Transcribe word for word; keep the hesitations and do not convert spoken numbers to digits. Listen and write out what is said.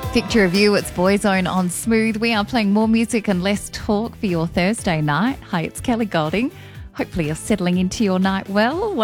Picture of you, it's Boyzone on Smooth. We are playing more music and less talk for your Thursday night. Hi, it's Kelly Golding. Hopefully you're settling into your night well.